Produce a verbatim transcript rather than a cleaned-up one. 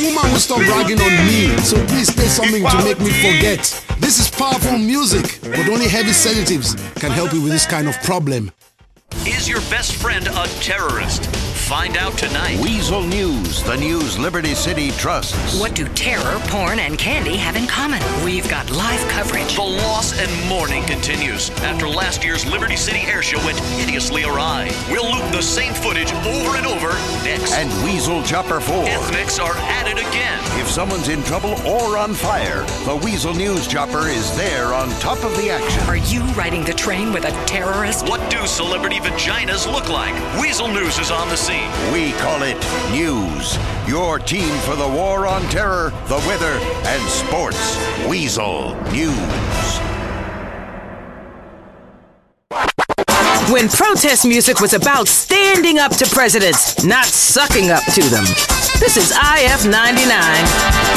woman will stop bragging on me, so please play something to make me forget. This is powerful music, but only heavy sedatives can help you with this kind of problem. Is your best friend a terrorist? Find out tonight. Weasel News, the news Liberty City trusts. What do terror, porn, and candy have in common? We've got live coverage. The loss and mourning continues after last year's Liberty City Air Show went hideously awry. We'll loop the same footage over and over next. And Weasel Chopper four. Ethnics are at it again. If someone's in trouble or on fire, the Weasel News Chopper is there on top of the action. Are you riding the train with a terrorist? What do celebrity vaginas look like? Weasel News is on the scene. We call it News. Your team for the war on terror, the weather, and sports. Weasel News. When protest music was about standing up to presidents, not sucking up to them. This is I F ninety-nine.